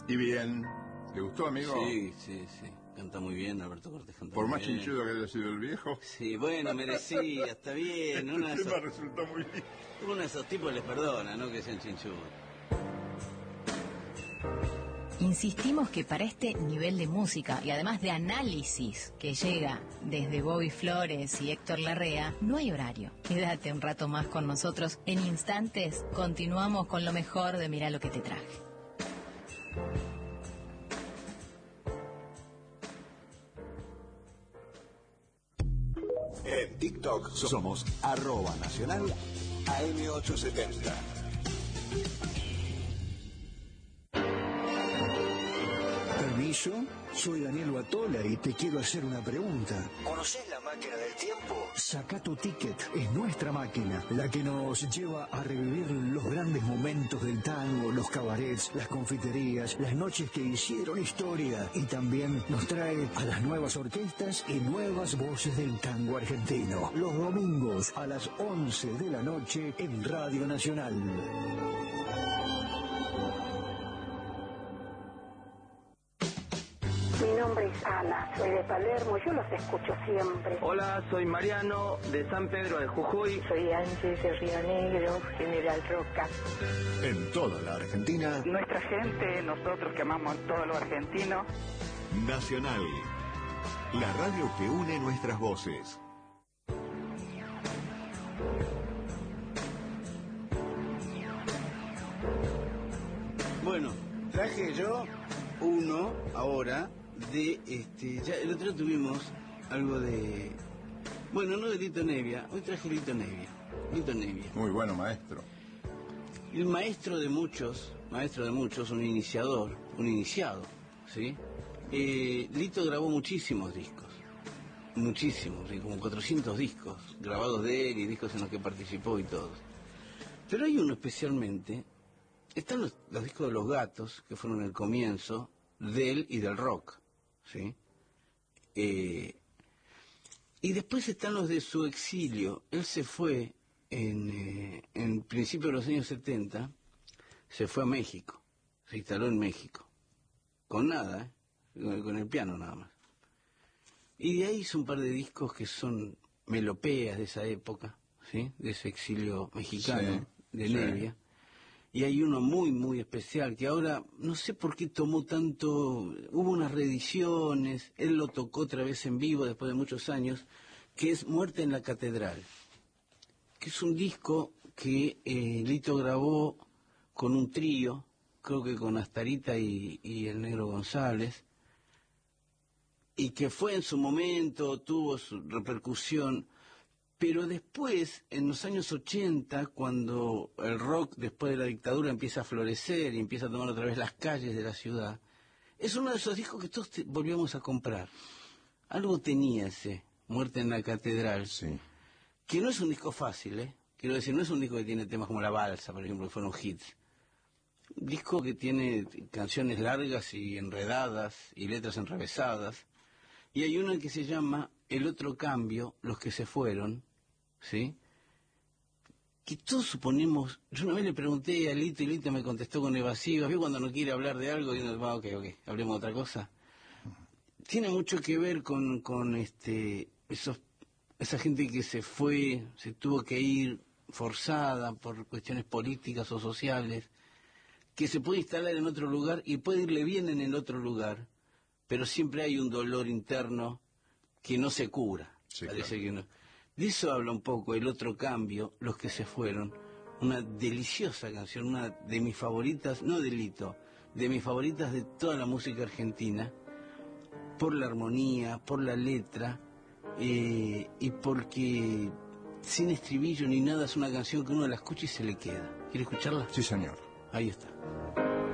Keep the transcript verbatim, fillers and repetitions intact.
¿Y bien? ¿Le gustó, amigo? Sí, sí, sí. Canta muy bien, Alberto Cortés canta Por muy más bien. chinchudo que haya sido el viejo. Sí, bueno, merecía, está bien. El Uno de, tema esos, resultó muy bien. uno de esos tipos les perdona, ¿no? Que sean chinchudos. Insistimos que para este nivel de música y además de análisis que llega desde Bobby Flores y Héctor Larrea, no hay horario. Quédate un rato más con nosotros. En instantes continuamos con lo mejor de Mirá lo que te traje. En TikTok somos arroba nacional A M ochocientos setenta. Permiso, soy Daniel Batola y te quiero hacer una pregunta. ¿Conocés la máquina del tiempo? Saca tu ticket, es nuestra máquina, la que nos lleva a revivir los grandes momentos del tango, los cabarets, las confiterías, las noches que hicieron historia y también nos trae a las nuevas orquestas y nuevas voces del tango argentino. Los domingos a las once de la noche en Radio Nacional. Mi nombre es Ana, soy de Palermo, yo los escucho siempre. Hola, soy Mariano, de San Pedro de Jujuy. Soy Ángeles de Río Negro, General Roca. En toda la Argentina. Nuestra gente, nosotros que amamos todo lo argentino. Nacional, la radio que une nuestras voces. Bueno, traje yo uno ahora de este. Ya el otro día tuvimos algo de. Bueno, no de Lito Nevia, hoy traje Lito Nevia. Lito Nevia. Muy bueno, maestro. El maestro de muchos, maestro de muchos, un iniciador, un iniciado, ¿sí? Eh, Lito grabó muchísimos discos, muchísimos, ¿sí? Como cuatrocientos discos grabados de él y discos en los que participó y todo. Pero hay uno especialmente. Están los, los discos de Los Gatos, que fueron el comienzo de él y del rock, ¿sí? Eh, y después están los de su exilio. Él se fue en, eh, en principio de los años setenta, se fue a México, se instaló en México, con nada, ¿eh? con, con el piano nada más. Y de ahí hizo un par de discos que son melopeas de esa época, ¿sí? De ese exilio mexicano, sí, de sí. Nevia. Y hay uno muy, muy especial, que ahora, no sé por qué tomó tanto, hubo unas reediciones, él lo tocó otra vez en vivo después de muchos años, que es Muerte en la Catedral, que es un disco que eh, Lito grabó con un trío, creo que con Astarita y, y el Negro González, y que fue en su momento, tuvo su repercusión. Pero después, en los años ochenta, cuando el rock, después de la dictadura, empieza a florecer y empieza a tomar otra vez las calles de la ciudad, es uno de esos discos que todos te, volvíamos a comprar. Algo tenía ese, Muerte en la Catedral, sí. Que no es un disco fácil, ¿eh? Quiero decir, no es un disco que tiene temas como La Balsa, por ejemplo, que fueron hits. Un disco que tiene canciones largas y enredadas y letras enrevesadas. Y hay uno que se llama El Otro Cambio, Los que se fueron, ¿sí? Que todos suponemos. Yo una vez le pregunté a Lito y Lito me contestó con evasivas. ¿Vio cuando no quiere hablar de algo y uno va, ok, ok, hablemos de otra cosa? Tiene mucho que ver con, con este, esos, esa gente que se fue, se tuvo que ir forzada por cuestiones políticas o sociales, que se puede instalar en otro lugar y puede irle bien en el otro lugar, pero siempre hay un dolor interno que no se cura. Sí, parece, claro. Que no. De eso habla un poco El Otro Cambio, Los que se fueron. Una deliciosa canción, una de mis favoritas, no de Lito, de mis favoritas de toda la música argentina, por la armonía, por la letra, eh, y porque sin estribillo ni nada es una canción que uno la escucha y se le queda. ¿Quiere escucharla? Sí, señor. Ahí está.